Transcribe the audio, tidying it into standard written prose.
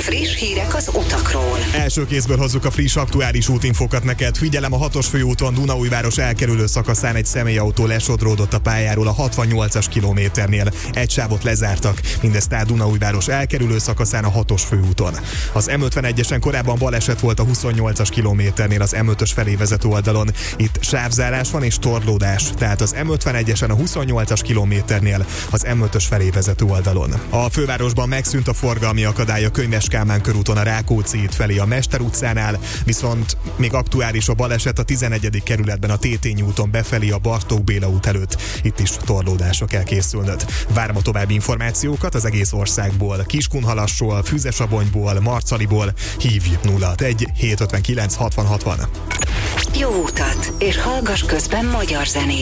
Friss hírek az utakról. Első kézből hozzuk a friss aktuális útinfokat neked. Figyelem, a 6-os főúton Dunaújváros elkerülő szakaszán egy személyautó lesodródott a pályáról a 68-as kilométernél. Egy sávot lezártak, mindezt tehát Dunaújváros elkerülő szakaszán a 6-os főúton. Az M51-esen korábban baleset volt a 28-as kilométernél az M5-ös felé vezető oldalon. Itt sávzárás van és torlódás, tehát az M51-esen a 28-as kilométernél az M5-ös felé vezető oldalon. A fővárosban megszűnt a forgalmi akadály a Könyves Kálmán körúton a Rákóczi híd felé a Mester utcánál, viszont még aktuális a baleset a 11. kerületben a Tétényi úton befelé a Bartók Béla út előtt. Itt is torlódásra kell készülnöd. Várom a további információkat az egész országból, Kiskunhalasról, Füzesabonyból, Marcaliból. Hívj 061 759 60 60. Jó utat, és hallgass közben magyar zenét.